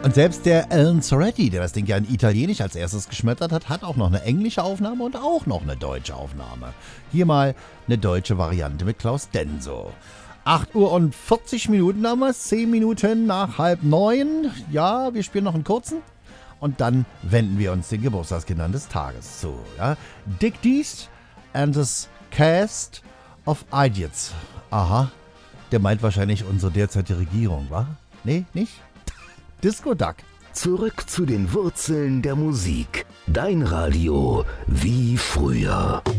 Und selbst der Alan Soretti, der das Ding ja in Italienisch als erstes geschmettert hat, hat auch noch eine englische Aufnahme und auch noch eine deutsche Aufnahme. Hier mal eine deutsche Variante mit Klaus Denso. 8 Uhr und 40 Minuten damals, 10 Minuten nach 8:30. Ja, wir spielen noch einen kurzen. Und dann wenden wir uns den Geburtstagskindern des Tages zu. Ja? Dick Deest and his Cast of Idiots. Aha, der meint wahrscheinlich unsere derzeitige Regierung, wa? Nee, nicht? Disco Duck. Zurück zu den Wurzeln der Musik. Dein Radio wie früher.